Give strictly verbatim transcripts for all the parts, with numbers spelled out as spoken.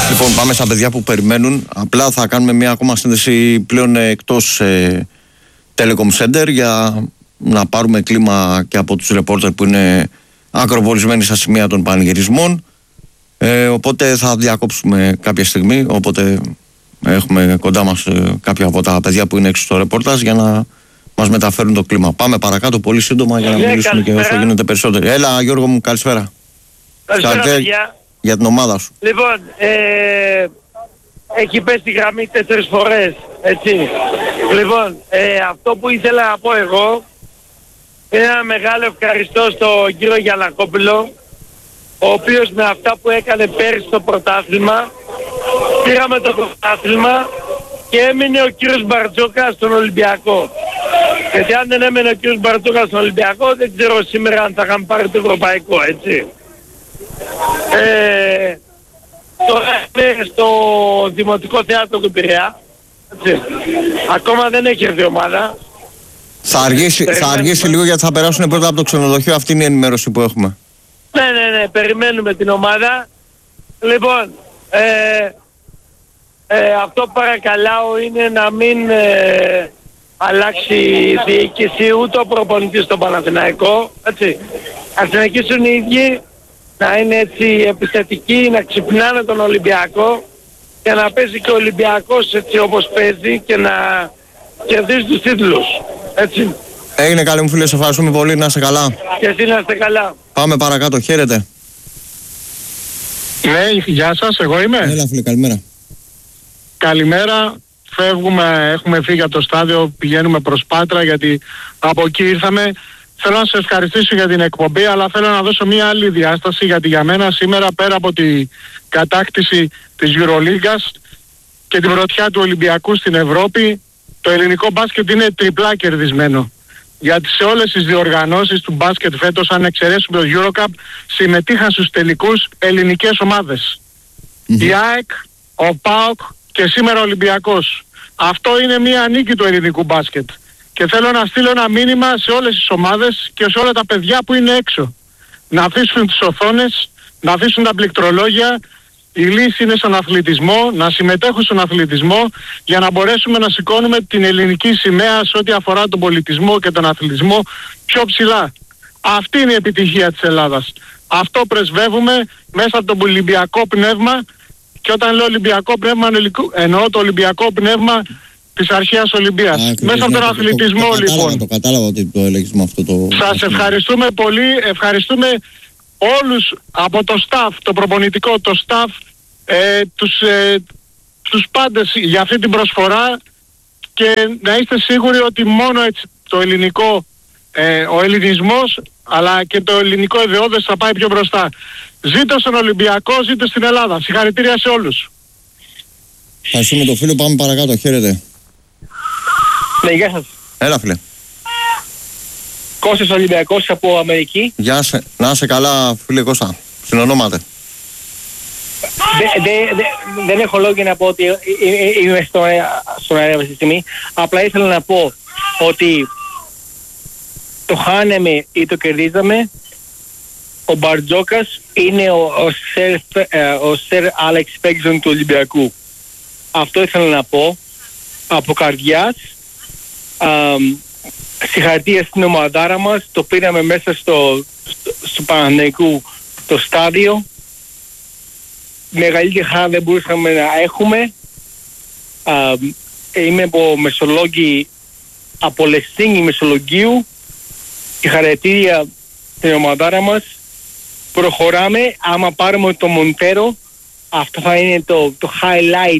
Λοιπόν, πάμε στα παιδιά που περιμένουν. Απλά θα κάνουμε μια ακόμα σύνδεση πλέον εκτός ε, Telecom Center για να πάρουμε κλίμα και από τους ρεπόρτερ που είναι ακροβολισμένοι στα σημεία των πανηγυρισμών. Ε, οπότε θα διακόψουμε κάποια στιγμή. Οπότε έχουμε κοντά μας ε, κάποια από τα παιδιά που είναι έξω στο ρεπορτάζ για να μας μεταφέρουν το κλίμα. Πάμε παρακάτω πολύ σύντομα για να ναι, μιλήσουμε και όσο γίνεται περισσότερο. Έλα, Γιώργο μου, καλησπέρα. Καλησπέρα, για την ομάδα σου. Λοιπόν, ε, έχει πέσει τη γραμμή τέσσερις φορές, έτσι. Λοιπόν, ε, αυτό που ήθελα να πω εγώ είναι ένα μεγάλο ευχαριστώ στον κύριο Γιαννακόπουλο, ο οποίος με αυτά που έκανε πέρυσι στο πρωτάθλημα, πήραμε το πρωτάθλημα και έμεινε ο κύριος Μπαρτζόκας στον Ολυμπιακό. Γιατί αν δεν έμενε ο κύριος Μπαρτζόκας στον Ολυμπιακό, δεν ξέρω σήμερα αν θα είχαμε πάρει το ευρωπαϊκό, έτσι. Ε, τώρα είμαι στο Δημοτικό Θέατρο του Πειραιά, έτσι. Ακόμα δεν έχει έρθει η ομάδα. Θα αργήσει, θα αργήσει λίγο γιατί θα περάσουν πρώτα από το ξενοδοχείο. Αυτή είναι η ενημέρωση που έχουμε. Ναι, ναι, ναι, περιμένουμε την ομάδα. Λοιπόν, ε, ε, αυτό που παρακαλάω είναι να μην ε, αλλάξει η διοίκηση ούτε ο προπονητής στον Παναθηναϊκό, έτσι. Ας συνεχίσουν οι ίδιοι να είναι έτσι επιθετικοί, να ξυπνάνε τον Ολυμπιακό και να παίζει και ο Ολυμπιακός έτσι όπως παίζει και να κερδίζει τους τίτλους, έτσι. Έγινε καλή μου φίλε, σε ευχαριστούμε πολύ, να είστε καλά. Και εσύ να είστε καλά. Πάμε παρακάτω, χαίρετε. Ναι, γεια σας, εγώ είμαι. Έλα φίλε, καλημέρα. Καλημέρα, φεύγουμε, έχουμε φύγει από το στάδιο, πηγαίνουμε προς Πάτρα γιατί από εκεί ήρθαμε. Θέλω να σε ευχαριστήσω για την εκπομπή, αλλά θέλω να δώσω μια άλλη διάσταση, γιατί για μένα σήμερα πέρα από την κατάκτηση της Euroligas και την πρωτιά του Ολυμπιακού στην Ευρώπη, το ελληνικό μπάσκετ είναι τριπλά κερδισμένο. Γιατί σε όλες τις διοργανώσεις του μπάσκετ φέτος, αν εξαιρέσουμε το EuroCup, συμμετείχαν στους τελικούς ελληνικές ομάδες. Mm-hmm. Η ΑΕΚ, ο ΠΑΟΚ και σήμερα ο Ολυμπιακός. Αυτό είναι μια νίκη του ελληνικού μπάσκετ. Και θέλω να στείλω ένα μήνυμα σε όλες τις ομάδες και σε όλα τα παιδιά που είναι έξω. Να αφήσουν τις οθόνες, να αφήσουν τα πληκτρολόγια. Η λύση είναι στον αθλητισμό, να συμμετέχουν στον αθλητισμό για να μπορέσουμε να σηκώνουμε την ελληνική σημαία σε ό,τι αφορά τον πολιτισμό και τον αθλητισμό πιο ψηλά. Αυτή είναι η επιτυχία της Ελλάδας. Αυτό πρεσβεύουμε μέσα από το Ολυμπιακό πνεύμα, και όταν λέω Ολυμπιακό πνεύμα εννοώ το Ολυμπιακό πνεύμα της αρχαίας Ολυμπίας. Α, μέσα από τον το, αθλητισμό το, το, το, λοιπόν. Το κατάλαβα ότι το έλεγες με αυτό το... Σας ευχαριστούμε πολύ, ευχαριστούμε όλους από το staff, το προπονητικό, το staff, ε, τους, ε, τους πάντες για αυτή την προσφορά, και να είστε σίγουροι ότι μόνο έτσι το ελληνικό, ε, ο ελληνισμός αλλά και το ελληνικό ιδεώδες θα πάει πιο μπροστά. Ζήτω στον Ολυμπιακό, ζήτω στην Ελλάδα. Συγχαρητήρια σε όλους. Ευχαριστούμε το φίλο, πάμε παρακάτω, χαίρετε. Ναι, γεια σας. Έλα φίλε. Κώστας Ολυμπιακός από Αμερική. Γεια σε, να είσαι καλά φίλε Κώστα, συνονόματε. Δε, δε, δε, δεν έχω λόγια να πω ότι είμαι στον αέρα αυτή τη στιγμή. Απλά ήθελα να πω ότι το χάναμε ή το κερδίζαμε. Ο Μπαρτζόκας είναι ο, ο, Σερ, ο Σερ Άλεξ Φέργκουσον του Ολυμπιακού. Αυτό ήθελα να πω από καρδιάς. Α, συγχαρητήρια στην ομαδάρα μας. Το πήραμε μέσα στο, στο, στο Παναθηναϊκού το στάδιο. Μεγαλύτερη χαρά δεν μπορούσαμε να έχουμε. Α, είμαι από Μεσολόγγι, από Λεσίνη Μεσολογγίου. Συγχαρητήρια στην ομαδάρα μας. Προχωράμε. Άμα πάρουμε το Μοντέρο, αυτό θα είναι το, το highlight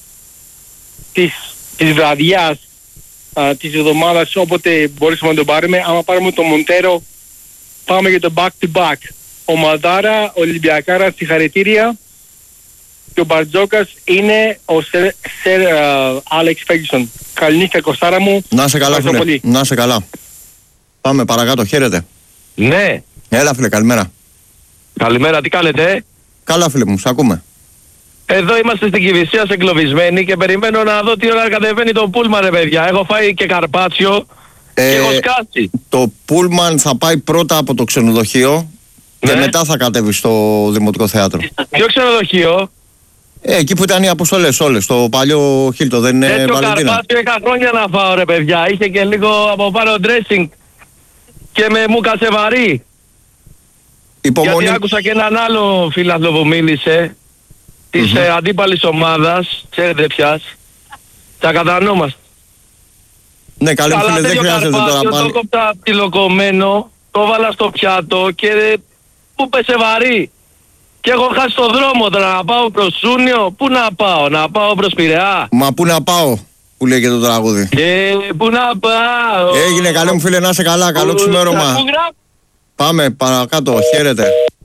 της, της βραδιάς, α, της εβδομάδας, όποτε μπορέσουμε να το πάρουμε. Άμα πάρουμε το Μοντέρο, πάμε για το back to back. Ομαδάρα, Ολυμπιακάρα, συγχαρητήρια. Και ο Μπαρτζόκας είναι ο Σερ Άλεξ Φέργκουσον. Καληνύχτα Κωστάρα μου. Να σε καλά φίλε, πολύ. Να σε καλά. Πάμε παρακάτω, χαίρετε. Ναι. Έλα φίλε, καλημέρα. Καλημέρα, τι κάνετε? Καλά φίλε μου, σ' ακούμε. Εδώ είμαστε στην Κηφισίας εγκλωβισμένοι και περιμένω να δω τι ώρα κατεβαίνει το πούλμαν ρε παιδιά. Έχω φάει και καρπάτσιο ε, και έχω σκάσει. Το πούλμαν θα πάει πρώτα από το ξενοδοχείο, ναι, και μετά θα κατέβει στο Δημοτικό Θέατρο. Ποιο ξενοδοχείο? Ε, εκεί που ήταν οι αποστολές όλες, το παλιό Χίλτο, δεν είναι Τέτοιο Βαλεντίνα. Καρπάτσιο είχα χρόνια να φάω ρε παιδιά. Είχε και λίγο από πάνω dressing και με μου κάτσε βαρύ. Υπομονή. Γιατί άκουσα και έναν άλλο φίλαθλο που μίλησε της Mm-hmm. ε, αντίπαλης ομάδας, ξέρετε ποιας. Τα κατανόμαστε. Ναι, καλή μου Καλά, φίλε, δεν τέτοιο χρειάζεται τώρα Καρπάτσιο πάλι. το κόψα ψιλοκομμένο, το βάλα στο πιάτο και μου πέσε βαρύ. Και έχω χάσει το δρόμο τώρα να πάω προς Σούνιο. Πού να πάω, να πάω προς Πειραιά. Μα πού να πάω, που λέει και το τραγούδι. Ε, πού να πάω. Έγινε, καλή μου φίλε, να είσαι καλά, καλό ξημέρωμα. Πάμε παρακάτω, χαίρετε.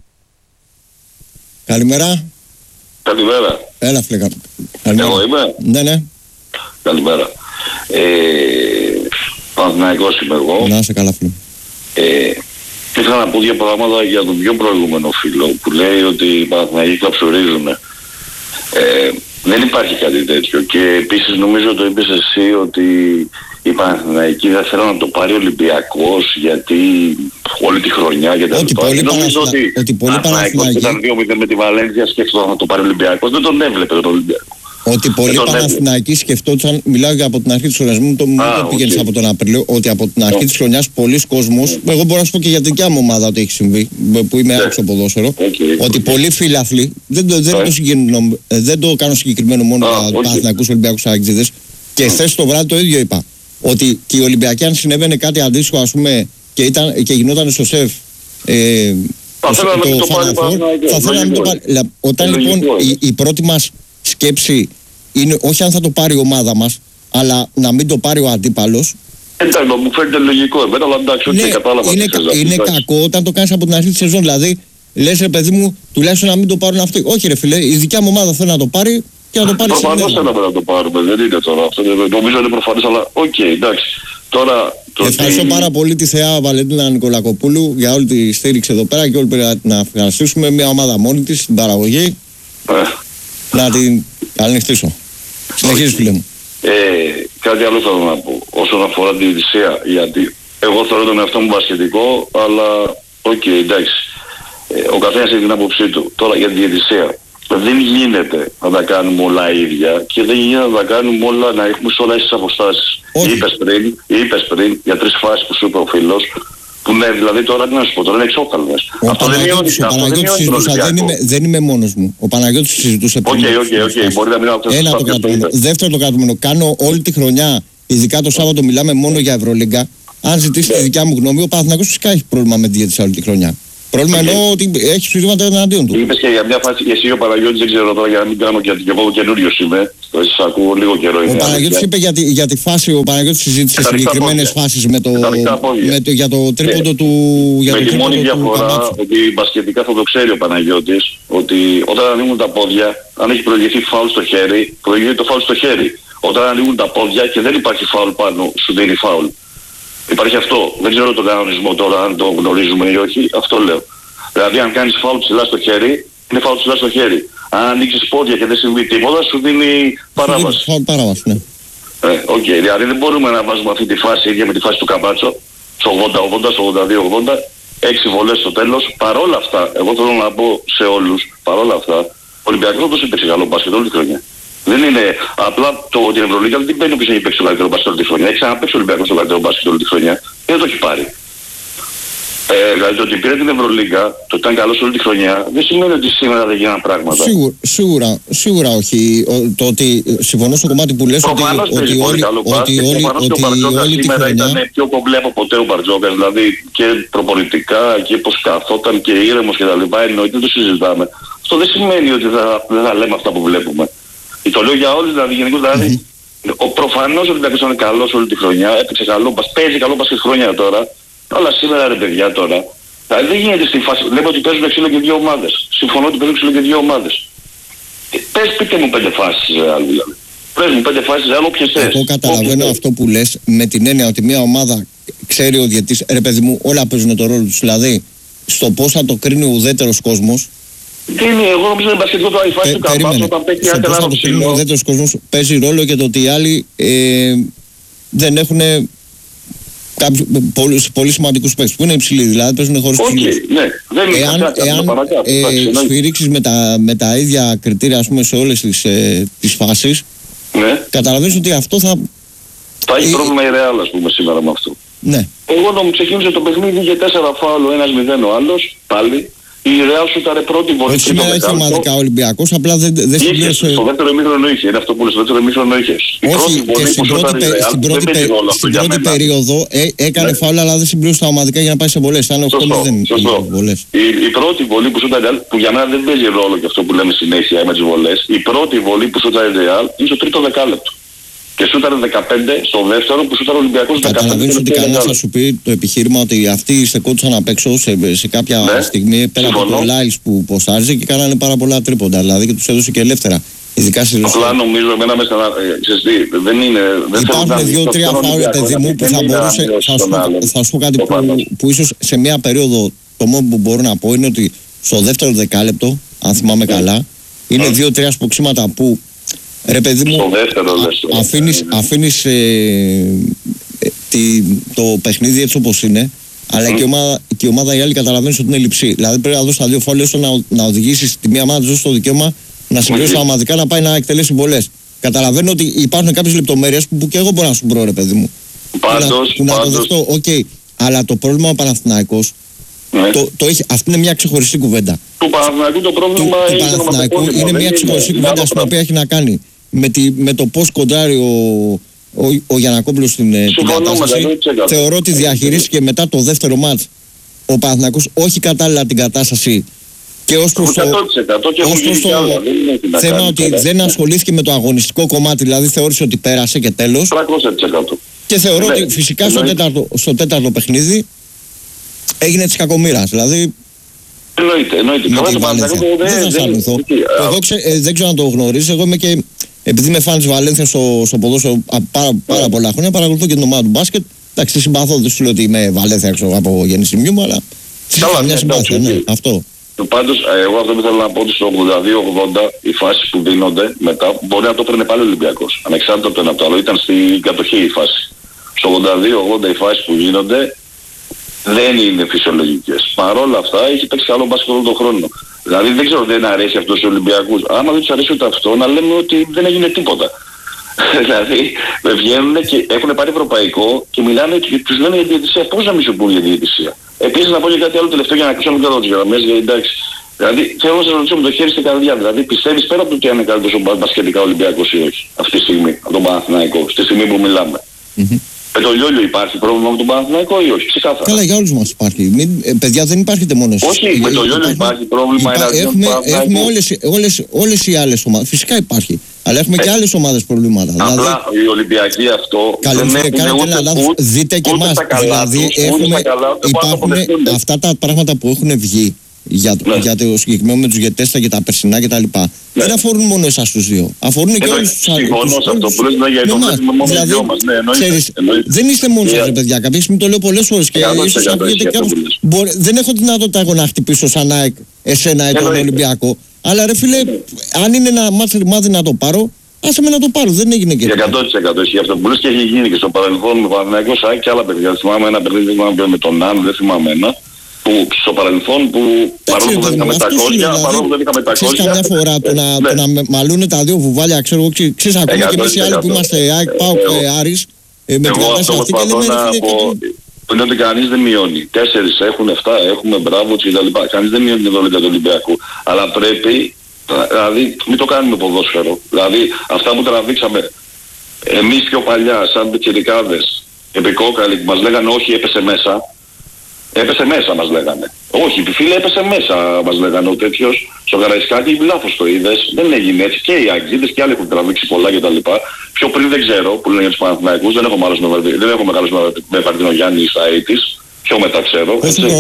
Καλημέρα. Καλημέρα. Έλα φίλε, κα- καλημέρα. Εγώ είμαι. Ναι, ναι, Καλημέρα. Ε, Παναθηναϊκός είμαι εγώ. να είσαι καλά φίλε. Ε, ήθελα να πω δύο πράγματα για τον πιο προηγούμενο φίλο που λέει ότι οι Παναθηναϊκοί κλαψουρίζουν. Ε, δεν υπάρχει κάτι τέτοιο και επίσης νομίζω το είπες εσύ ότι οι Παναθηναϊκοί δεν θέλουν να το πάρει ο Ολυμπιακός γιατί όλη τη χρονιά και τα Ότι λοιπά. πολλοί Νομίζω Παναθηνα- ότι ότι πολλοί αν Παναθηναϊκός Παναθηναϊκοί- ήταν δύο μηδέν με τη Βαλένθια σκέφτονταν να το πάρει ο Ολυμπιακός, δεν τον έβλεπε τον Ολυμπιακό. Ότι πολλοί τον έβλεπε. Παναθηναϊκοί σκεφτόταν, μιλάω για από την αρχή της χρονιάς, μην το, μην Α, το πήγαινες οκ. από τον Απρίλιο, ότι από την αρχή Ναι. της χρονιάς πολλοί κόσμος, εγώ μπορώ να σου πω και για την δικιά μου ομάδα ότι έχει συμβεί, που είμαι Ναι. άξιο ποδόσφαιρο, Οκ, ότι οκ. πολλοί φίλαθλοι, δεν το, δεν, Ναι. το συγκεκρινο- ε, δεν το κάνω συγκεκριμένο μόνο Α, για οκ. Παναθηναϊκούς Ολυμπιακούς Αγγλίδες, και χθες το βράδυ το ίδιο είπα, ότι και οι Ολυμπιακοί αν συνέβαινε κάτι αντίστοιχο ας πούμε και, ήταν, και γινόταν στο ΣΕΦ ε, Θα θέλαμε να το πάρει Final Four, Παναθηναϊκός. θα θέλαμε να το Λογικό πάρει. Λα- Όταν είναι. λοιπόν Λογικό η, είναι. η πρώτη μας σκέψη είναι όχι αν θα το πάρει η ομάδα μας, αλλά να μην το πάρει ο αντίπαλος. Εντάξει, μου φαίνεται λογικό εμένα, αλλά εντάξει, όχι, Ναι, κατάλαβα. είναι, τι θες να πεις, είναι εντάξει. κακό όταν το κάνεις από την αρχή της σεζόν. Δηλαδή, λες ρε παιδί μου, τουλάχιστον να μην το πάρουν αυτοί. Όχι ρε φίλε, η δικιά μου ομάδα θέλει να το πάρει και να το πάρει Προφανώς συνέχεια. θέλαμε να το πάρουμε, δεν είναι τώρα. Αυτό είναι- νομίζω είναι προφανές, αλλά οκ, εντάξει. Τώρα το Ευχαριστώ τι- πάρα πολύ τη θεά Βαλεντίνα Νικολακοπούλου για όλη τη στήριξη εδώ πέρα και όλοι πρέπει να ευχαριστήσουμε μια ομάδα μόνη της, την παραγωγή, Ε, να την καληνυχτήσω. Συνεχίζεις φίλε μου. ε, κάτι άλλο θέλω να πω όσον αφορά τη διαιτησία. Γιατί εγώ θεωρώ τον εαυτό μου μπασκετικό, αλλά οκ, εντάξει. Ε, ο καθένας έχει την άποψή του. Τώρα για τη διαιτησία. Δεν γίνεται να τα κάνουμε όλα ίδια και δεν γίνεται να τα κάνουμε όλα να έχουμε σε όλα ίσες αποστάσεις. Όχι. Είπες πριν, είπες πριν για τρεις φάσεις που σου είπε ο φίλος, που ναι, δηλαδή τώρα τι να σου πω, τώρα είναι εξόφθαλμες. Ο Αυτό δεν Παναγιώτης, μειώνει ο αυτό, δεν Παναγιώτης μειώνει τον συζητούσα, δεν Ολυμπιακό. είμαι, δεν είμαι μόνος μου. Ο Παναγιώτης συζητούσε Οκ, πριν. οκ, οκ, μπορεί να μην είναι αυτό Ένα το κρατούμενο. Δεύτερο το κρατούμενο. Κάνω όλη τη χρονιά, ειδικά το Σάββατο μιλάμε μόνο για Ευρωλίγκα. Αν ζητήσει τη δικιά μου γνώμη, ο Παναθηναϊκός φυσικά έχει πρόβλημα με τη διαιτησία όλη τη χρονιά. Πρόβλημα Οκ. εννοώ ότι έχει ψηφίσματα εναντίον του. Είπες και για μια φάση, εσύ ο Παναγιώτης δεν ξέρω τώρα για να μην κάνω και και εγώ καινούριος είμαι. Το εσείς ακούω λίγο καιρό. Ο είναι Παναγιώτης αλήθεια. είπε για τη, για τη φάση, ο Παναγιώτης συζήτησε Τα ανοιχτά συγκεκριμένες πόδια. φάσεις με το, Τα ανοιχτά πόδια. με το, για το τρίποντο Ναι. του, για Με το τη μόνη τρίποντο του διαφορά Καμάτσου. ότι μπασκετικά θα το ξέρει ο Παναγιώτης ότι όταν ανοίγουν τα πόδια, αν έχει προηγηθεί φάουλ στο χέρι, προηγείται το φάουλ στο χέρι. Όταν ανοίγουν τα πόδια και δεν υπάρχει φάουλ πάνω, σου δίνει φάουλ. Υπάρχει αυτό. Δεν ξέρω τον κανονισμό τώρα αν το γνωρίζουμε ή όχι. Αυτό λέω. Δηλαδή αν κάνεις φάουλ ψηλά στο χέρι, είναι φάουλ ψηλά στο χέρι. Αν ανοίξεις πόδια και δεν συμβεί τίποτα, σου δίνει παράβαση. Φάουλ παράβαση, ναι. Ε, οκ, δηλαδή δεν μπορούμε να βάζουμε αυτή τη φάση ίδια με τη φάση του Καμπάτσο, στο ογδόντα ογδόντα, στο ογδόντα δύο ογδόντα, έξι βολές στο τέλος. Παρόλα αυτά, εγώ θέλω να πω σε όλους, παρόλα αυτά, ο Ολυμπιακός όντως έπαιξε καλό μπάσκετ όλη τη χρονιά. Δεν είναι απλά το ότι η Ευρωλίγα δεν παίρνει όποιος έχει παίξει το καλύτερο μπάσκετ όλη τη χρονιά. Έχει ξαναπαίξει ο Ολυμπιακός το καλύτερο μπάσκετ όλη τη χρονιά και δεν το έχει πάρει. Ε, δηλαδή το ότι πήρε την Ευρωλίγα, το ότι ήταν καλός όλη τη χρονιά, δεν σημαίνει ότι σήμερα δεν γίνανε πράγματα. Σίγουρα, σίγουρα, σίγουρα όχι. Ο- Το ότι συμφωνώ στο κομμάτι που λες ότι, Προφανώς παίζει ότι, πολύ όλοι, καλό ότι, μπάσκετ. όλοι, Προφανώς και ο ότι Μπαρτζόκας όλη τη σήμερα χρονιά. ήταν πιο κομπλέ από ποτέ ο Μπαρτζόκας. Δηλαδή και προπονητικά και πως καθόταν και ήρεμος και τα λοιπά. Εννοείται δεν το συζητάμε. Αυτό δεν σημαίνει ότι θα, δεν θα λέμε αυτά που βλέπουμε. Το λέω για όλους, δηλαδή γενικώς δηλαδή. Ο προφανώς ο Ολυμπιακός ήταν καλός όλη τη χρονιά. Έπαιξε καλό μπάσκετ. Παίζει καλό μπάσκετ χρόνια τώρα. Αλλά σήμερα ρε παιδιά τώρα. Δηλαδή δεν γίνεται στη φάση. Λέμε ότι παίζουν ξύλο και δύο ομάδες. Συμφωνώ ότι παίζουν ξύλο και δύο ομάδες. Ε, πες πείτε μου πέντε φάσεις Ρεάλ δηλαδή. Πες μου πέντε φάσεις Ρεάλ όποιες θες. Εγώ καταλαβαίνω Όποιες αυτό που λες με την έννοια ότι μια ομάδα ξέρει ο διαιτής, ρε παιδί μου, όλα παίζουν το ρόλο τους. Δηλαδή, στο πώς θα το κρίνει ο ουδέτερος κόσμος, θες. Τι είναι, εγώ νομίζω είναι μπασκετικό το αϊφάκι του Καμπάτσο περίμενε. όταν παίζει Στο ένα πώς θα άλλο το κρίνει ο ψηλό. ουδέτερος κόσμος παίζει ρόλο και το ότι οι άλλοι ε, δεν έχουν κάποιους πολύ, πολύ σημαντικούς παίκτες που είναι υψηλοί, δηλαδή παίζουν χωρίς Όχι, ψηλούς. ναι, δεν είναι Εάν, κάτι, εάν ε, σφυρίξεις με τα, με τα ίδια κριτήρια, ας πούμε, σε όλες τις, ε, τις φάσεις, ναι. καταλαβαίνεις ότι αυτό θα... Θα έχει ε, πρόβλημα η Real, ας πούμε, σήμερα με αυτό. Ναι. Εγώ να μου ξεκίνησε το παιχνίδι για τέσσερα φάουλ, ένας μηδέν ο άλλος, πάλι. Η Real σου ήταν πρώτη βολή. Όχι, σήμερα έχει ομαδικά ο Ολυμπιακός, απλά δεν, δεν είχε, συμπλήρωσε... στο δεύτερο ημίχρονο είχε, είναι αυτό που λέει, στο δεύτερο ημίχρονο είχε. Όχι, και στην πρώτη, πε, στην πρώτη, πε, στην πρώτη περίοδο ε, έκανε ναι. φάουλ, αλλά δεν συμπλήρωσε τα ομαδικά για να πάει σε βολές. Ήταν οκτώ μηδέν. Η, η πρώτη βολή που σούταρε Real, που για μένα δεν παίζει ρόλο και αυτό που λέμε συνέχεια με τις βολές, η πρώτη βολή που σούταρε Real είναι στο τρίτο δεκάλεπτο. Και σούταρε δεκαπέντε στο δεύτερο που σούταρε ο Ολυμπιακός δεκαπέντε. Καταλαβαίνεις ότι κανένας θα σου πει το επιχείρημα ότι αυτοί στεκόντουσαν απ' έξω σε, σε κάποια ναι, στιγμή πέρα από το Λάιλς που ποσάριζε και κάνανε πάρα πολλά τρίποντα. Δηλαδή και τους έδωσε και ελεύθερα. Ειδικά στη Ρωσία. Απλά νομίζω εμένα μέσα να. Ξέρεις τι, δεν είναι. Δεν υπάρχουν δύο-τρία φάουλ, παιδί μου, που θα μπορούσε. Θα σου πω κάτι που, που ίσως σε μια περίοδο το μόνο που μπορώ να πω είναι ότι στο δεύτερο δεκάλεπτο, αν θυμάμαι καλά, είναι δύο-τρία σποξίματα που. Ρε παιδί μου, στο δεύτερο, α, αφήνεις, αφήνεις ε, τη, το παιχνίδι έτσι όπως είναι, αλλά mm. και, η ομάδα, και η ομάδα η άλλη καταλαβαίνεις ότι είναι λειψή. Δηλαδή πρέπει να δώσει τα δύο φάουλ ώστε να, να οδηγήσεις τη μία ομάδα, να δώσει το δικαίωμα να συμπληρώσει τα ομαδικά, να πάει να εκτελέσει βολές. Καταλαβαίνω ότι υπάρχουν κάποιες λεπτομέρειες που, που και εγώ μπορώ να σου πω, ρε παιδί μου. Πάντως, που να, που να το δεχτώ, οκ. Okay. Αλλά το πρόβλημα ο Παναθηναϊκός, ναι. το, το έχει, αυτή είναι μια ξεχωριστή κουβέντα. Του Παναθηναϊκού το πρόβλημα του, είναι, του Παναθηναϊκού είναι μια ξεχωριστή κουβέντα στην οποία έχει να κάνει με, τη, με το πώς κοντράρει ο, ο, ο Γιαννακόπουλος στην, την κατάσταση. Θεωρώ ότι διαχειρίστηκε μετά το δεύτερο μάτς ο Παναθηναϊκός όχι κατάλληλα την κατάσταση και ως προς το, ως προς το θέμα ότι δεν ασχολήθηκε με το αγωνιστικό κομμάτι, δηλαδή θεώρησε ότι πέρασε και τέλος. τριακόσια τοις εκατό. Και θεωρώ ότι φυσικά στο τέταρτο, στο τέταρτο παιχνίδι έγινε της κακομοίρας. Δηλαδή εννοείται, εννοείται. Με τη Βαλένθια. Δεν θα σας αρνηθώ. Εγώ ξε, ε, δεν ξέρω αν το γνωρίζεις. Εγώ είμαι και, επειδή είμαι φαν της Βαλένθια στο, στο ποδόσφαιρο πάρα, πάρα πολλά χρόνια, παρακολουθώ και την ομάδα του μπάσκετ. Εντάξει, συμπαθώ, δεν σου λέω ότι είμαι Βαλένθια έξω από γέννηση μου, αλλά φυσικά μια συμπάθεια, ναι, αυτό. Πάντως, εγώ αυτό που θέλω να πω ότι στο ογδόντα δύο ογδόντα οι φάσεις που δίνονται μετά, μπορεί να το έπαιρνε πάλι ο Ολυμπιακός. Ανεξάρτητα από το ένα από το άλλο, ήταν στην κατοχή η φάση. Στο ογδόντα δύο ογδόντα οι φάσεις που γίνονται δεν είναι φυσιολογικές. Παρ' όλα αυτά έχει παίξει καλό μπάσκετ όλο τον χρόνο. Δηλαδή δεν ξέρω, δεν αρέσει αυτό στους Ολυμπιακούς. Άμα δεν τους αρέσει ούτε αυτό, να λέμε ότι δεν έγινε τίποτα. Δηλαδή βγαίνουν και έχουν πάρει ευρωπαϊκό και μιλάνε και τους λένε για διαιτησία. Πώς να μην σου πούν για διαιτησία. Επίσης να πω και κάτι άλλο τελευταίο για να κλείσω με τις γραμμές, γιατί εντάξει. Δηλαδή θέλω να σας ρωτήσω με το χέρι στην καρδιά. Δηλαδή πιστεύεις πέρα από το ότι αν είναι καλύτερος μπασκετικά Ολυμπιακός ή όχι αυτή τη στιγμή, από τον Παναθηναϊκό, στη στιγμή που μιλάμε. Mm-hmm. Με το Λιόλιο υπάρχει πρόβλημα με τον Παναθηναϊκό ή όχι, ξεκάθαρα. Καλά, για όλους μας υπάρχει. Μην, ε, παιδιά, δεν υπάρχετε μόνο εσείς. Όχι, με το Λιόλιο υπάρχει πρόβλημα. Υπά, έχουμε έχουμε όλες, όλες, όλες οι άλλες ομάδες. Φυσικά υπάρχει. Αλλά έχουμε ε, και άλλες ομάδες προβλήματα. Απλά δηλαδή, οι Ολυμπιακοί αυτό δεν έχουν ούτε λάθος. Δείτε και εμάς. Δηλαδή έχουμε, υπάρχουν αυτά τα πράγματα που έχουν βγει. Για το, ναι. για το συγκεκριμένο με τους Γετέστα και τα περσινά και τα λοιπά. Ναι. Δεν αφορούν μόνο εσάς τους δύο. Αφορούν και όλους τους άλλους. Συμφωνώ σε αυτό που λες, για το με μόνο οι δυο μας. Δεν είστε μόνοι σας, παιδιά. Κάποια στιγμή το λέω πολλές φορές και ίσως ακούγεται και κάπως. Δεν έχω δυνατότητα εγώ να χτυπήσω σαν ΑΕΚ εσένα ή τον Ολυμπιακό. Αλλά ρε φίλε, αν είναι ένα μάθει να το πάρω, άσε με να το πάρω. Δεν έγινε και εκατό τοις εκατό ισχύει αυτό που λες και έχει γίνει και στο παρελθόν με Παναθηναϊκό ΣΑΕΚ και άλλα παιδιά. Θυμάμαι ένα παιχνίδι με τον Ναν, δεν θυμάμαι ένα. Που στο παρελθόν που παρόλο που δεν είχαμε τα κόσια, παρόλο που δεν είχαμε τα κόσια. Ξέρεις καμιά φορά το να, ναι. το να μαλούν τα δύο βουβάλια, ξέρω εγώ, ξέρεις ακόμα και εμείς οι άλλοι που είμαστε ΑΕΚ, ΠΑΟΚ, Άρης, με την κατάσταση αυτή και λέμε ρε φίλε. Είναι ότι κανείς δεν μειώνει. Τέσσερις έχουν, εφτά έχουμε, μπράβο και τα λοιπά. Κανείς δεν μειώνει την δολίδα του Ολυμπιακού. Αλλά πρέπει, δηλαδή, μην το κάνουμε ποδόσφαιρο. Δηλαδή, αυτά που τραβήξαμε εμείς πιο παλιά, σαν πιτσιρικάδες, επικόκαλοι, που μας λέγανε όχι, έπεσε μέσα. Έπεσε μέσα μας λέγανε. Όχι, φίλε, έπεσε μέσα μας λέγανε ο τέτοιος. Στο Καραϊσκάκι λάθος το είδες. Δεν έγινε έτσι. Και οι Αγγίδες και άλλοι έχουν τραβήξει πολλά κτλ. Πιο πριν δεν ξέρω που λένε για τους Παναθηναϊκούς. Δεν έχω μεγάλος με Βαρδινό Γιάννη ή στα ογδόντα. Πιο μετά ξέρω.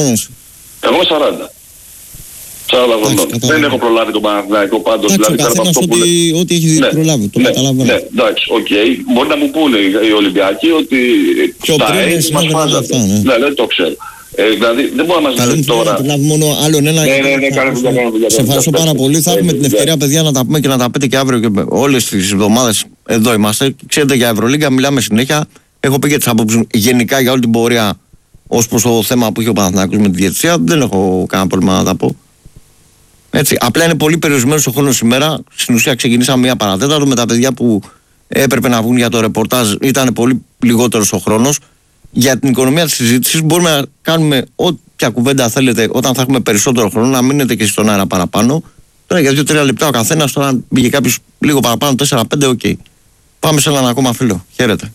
Εγώ είμαι σαράντα. σαράντα χρονών. Δεν έχω προλάβει τον Παναθηναϊκό πάντως. Εντάξει, δηλαδή, ο καθένας ότι, ό,τι έχει ναι, προλάβει. Το ναι, καταλαβαίνω. Ναι, εντάξει, οκ. Okay. Μπορεί να μου πούνε οι Ολυμπιακοί ότι στα ογδόντα μας φάζατε. Ναι, δεν το ξέρω. Ε, δηλαδή δεν μπορεί να μας λένε τώρα. Να προλάβει μόνο άλλον ένα. Ναι, ναι, ναι, κάνε δουλειά, κάνε δουλειά. Σε ευχαριστώ πάρα πολύ. Θα έχουμε την ευκαιρία, παιδιά, να τα πούμε και να τα πείτε και αύριο και όλες τις εβδομάδες. Εδώ είμαστε. Ξέρετε για Ευρωλίγκα, μιλάμε συνέχεια. Έχω πει και τις άποψεις μου γενικά για όλη την πορεία ως προς το θέμα που είχε ο Παναθηναϊκός με τη διαιτησία. Δεν έχω κανένα πρόβλημα να τα πω. Έτσι, απλά είναι πολύ περιορισμένος ο χρόνος σήμερα. Στην ουσία ξεκινήσαμε μία παρατέταρτο με τα παιδιά που έπρεπε να βγουν για το ρεπορτάζ. Ήταν πολύ λιγότερος ο χρόνος. Για την οικονομία της συζήτησης μπορούμε να κάνουμε όποια κουβέντα θέλετε όταν θα έχουμε περισσότερο χρόνο, να μείνετε και στον αέρα παραπάνω. Τώρα για δύο τρία λεπτά ο καθένας, τώρα αν πήγε κάποιος λίγο παραπάνω, τέσσερα πέντε, οκ. Okay. Πάμε σε έναν ακόμα φίλο. Χαίρετε.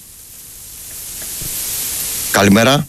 Καλημέρα.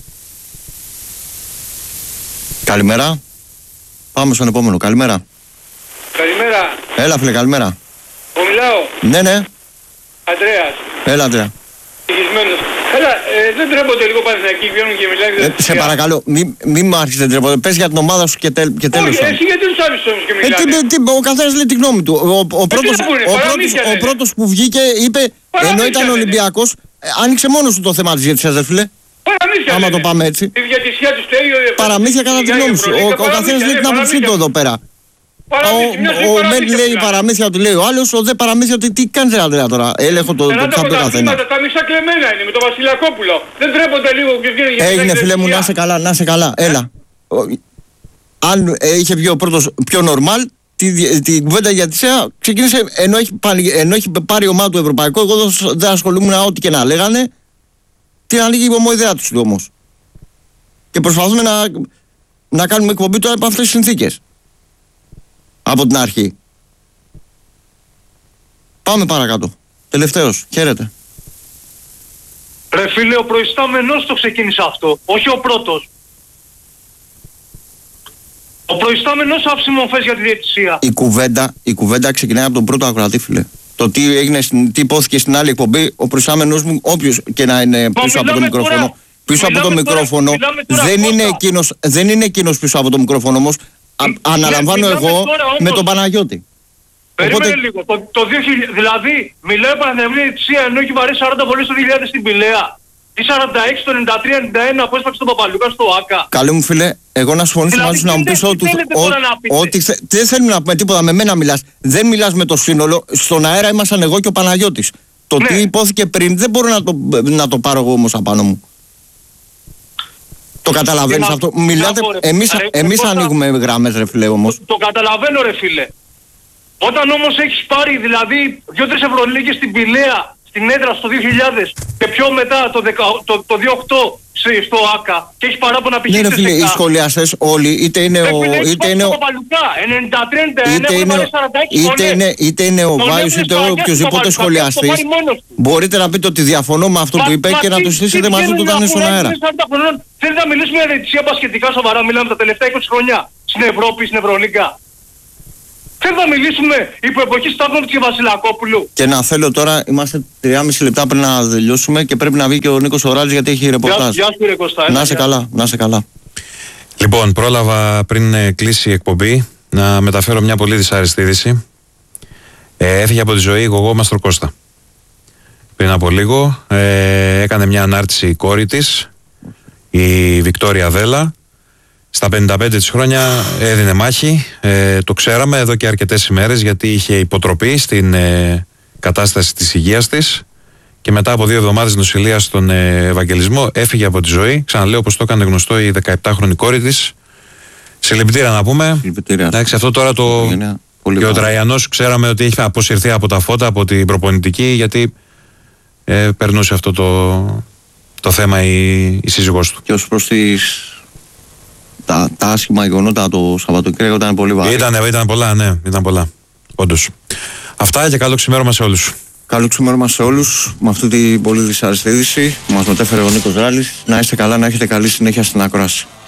Καλημέρα. Πάμε στον επόμενο. Καλημέρα. Καλημέρα. Έλα φίλε, καλημέρα. Ομιλάω. Ναι, ναι. Αντρέας. Έλα, Αντρέα. Υγισμένος. Έλα, ε, δεν τρέπονται λίγο Παναθηναϊκοί, βγαίνουν και μιλάνε. Ε, σε παρακαλώ, μην μη μου άρχισε, δεν τρέπονται. Πες για την ομάδα σου και, τέλ, και τέλος. Όχι, εσύ γιατί τους άφησες όμως και μιλάνε. Ε, τι, τι, ο καθένας λέει τη γνώμη του. Ο, ο, πρώτος, να πούνε, ο, πρώτος, παραμύθια ο λένε. πρώτος που βγήκε είπε, Παραμύθια ενώ ήταν λένε. Ολυμπιακός, ε, άνοιξε μόνος του το θέμα της διαιτησίας, δεν φίλε. Παραμύθια Άμα λένε. το πάμε έτσι. Τη διατησία τους θέλει ο Παραμύθια κατά τη γνώμη σου. Ο, ο καθένας λέει την άποψή του εδώ πέρα. Ο, ο Μεν λέει παραμύθια του λέει ο άλλος, ο δε παραμύθια του τι κάνεις ρε Αντρέα τώρα. Έλεγχο το, το, το, το καθένα. Τα μισά κλεμμένα είναι με τον Βασιλακόπουλο. Δεν τρέπονται λίγο και βγαίνουν για Έγινε φίλε μου, να σε καλά, να σε καλά. Έλα. Ο, αν ε, είχε βγει ο πρώτος πιο normal, τη, τη κουβέντα για τη ΣΕΑ ξεκίνησε ενώ έχει, πάρει, ενώ έχει πάρει η ομάδα του Ευρωπαϊκού. Εγώ δεν, δεν ασχολούμουν ό,τι και να λέγανε. Την ανοίγει η ομοειδέα του όμως. Και προσπαθούμε να, να κάνουμε εκπομπή τώρα από αυτές τις συνθήκες. Από την αρχή. Πάμε παρακάτω. Τελευταίος. Χαίρετε. Ρε φίλε, ο προϊστάμενος το ξεκίνησε αυτό, όχι ο πρώτος. Ο προϊστάμενος άφησε μορφές για τη διαιτησία. Η κουβέντα, η κουβέντα ξεκινάει από τον πρώτο ακροατή, φίλε. Το τι, έγινε, τι υπόθηκε στην άλλη εκπομπή, ο προϊστάμενος μου, όποιος και να είναι πίσω από το μικρόφωνο, τώρα, πίσω από το τώρα, μικρόφωνο, τώρα, δεν, είναι Κώστα. εκείνος, δεν είναι εκείνος πίσω από το μικρόφωνο όμως. Α, αναλαμβάνω μιλάμε εγώ τώρα όμως. με τον Παναγιώτη. Περίμενε Οπότε- λίγο. Το, το δύο χιλιάδες, δηλαδή, μιλάει Παναθηναϊκή διαιτησία ενώ έχει βαρέσει σαράντα βολές το δύο χιλιάδες στην Πηλαία. Ή σαράντα έξι το ενενήντα τρία ενενήντα ένα που έσπαξε τον Παπαλούκα στο ΆΚΑ. Καλέ μου φίλε, εγώ να συμφωνήσω Δηλαδή, μαζί σου να μου τι πεις θε- ότι. τι θέλετε ο- τώρα να πείτε? ότι θε- Δεν θέλουμε να πούμε τίποτα, με μένα μιλάς. Δεν μιλάς με το σύνολο. Στον αέρα ήμασταν εγώ και ο Παναγιώτης. Το Ναι. τι υπόθηκε πριν δεν μπορώ να το, να το πάρω εγώ όμως απάνω μου. Το καταλαβαίνεις να- αυτό. να Μιλάτε, πω, ρε, εμείς, ρε, εμείς Κώστα. ανοίγουμε γραμμές ρε φίλε όμως. Το καταλαβαίνω ρε φίλε. Όταν όμως έχεις πάρει δηλαδή δύο-τρεις Ευρωλίγκες στην Πηλαία, στην έδρα στο δύο χιλιάδες και πιο μετά το, δεκα, το, το δύο χιλιάδες οκτώ σε- στο ΆΚΑ και έχεις παράπονα Ναι πηγαίνεις ρε φίλε, οι σχολιαστές όλοι, είτε είναι ο, είτε είναι ο, ενενήντα τρία ενενήντα ένα είτε είναι, είτε είναι, είτε είναι ο Βάιος είτε ο οποιοσδήποτε σχολιαστής. Μπορείτε να πείτε ότι διαφωνώ με αυτό που είπε και να το συζητήσετε μαζί του όταν είναι στον αέρα. Θέλει να μιλήσουμε για διαιτησία μπασκετικά σοβαρά, μιλάμε τα τελευταία είκοσι χρόνια στην Ευρώπη, στην Ευρωλίγκα. Θέλει να μιλήσουμε υπό εποχή Σταύρνοβιτς και Βασιλακόπουλου. Και να θέλω τώρα, είμαστε τριάμιση λεπτά πριν να τελειώσουμε και πρέπει να βγει και ο Νίκος Οράλης γιατί έχει Γεια, ρεπορτάζ. γεια σου ρε Κωστά. Να είσαι καλά, να είσαι καλά. Λοιπόν, πρόλαβα πριν ε, κλείσει η εκπομπή να μεταφέρω μια πολύ δυσάρεστη είδηση. Ε, έφυγε από τη ζωή η Γογό Μαστροκώστα. Πριν από λίγο ε, έκανε μια ανάρτηση η κόρη της, η Βικτόρια Δέλα. Στα πενήντα πέντε της χρόνια έδινε μάχη. Ε, το ξέραμε εδώ και αρκετές ημέρες γιατί είχε υποτροπή στην ε, κατάσταση της υγείας της. Και μετά από δύο εβδομάδες νοσηλεία στον ε, Ευαγγελισμό έφυγε από τη ζωή. Ξαναλέω, όπως το έκανε γνωστό η δεκαεπτάχρονη κόρη της. Συλληπιτήρια να πούμε. Συλληπιτήρια. Εντάξει, αυτό τώρα το. Είναι πολύ Και ο καλό. Τραϊανός ξέραμε ότι έχει αποσυρθεί από τα φώτα, από την προπονητική, γιατί ε, περνούσε αυτό το, το θέμα η, η σύζυγός του. Και ως προς τις... τα, τα άσχημα γεγονότα το Σαββατοκύριακο ήταν πολύ βαρύ. Ήταν, ήταν πολλά, ναι, ήταν πολλά. Όντως. Αυτά και καλό ξημέρωμα σε όλους. Καλό ξημέρωμα σε όλους με αυτή την πολύ δυσάρεστη είδηση που μας μετέφερε ο Νίκος Ράλης. Να είστε καλά, να έχετε καλή συνέχεια στην ακρόαση.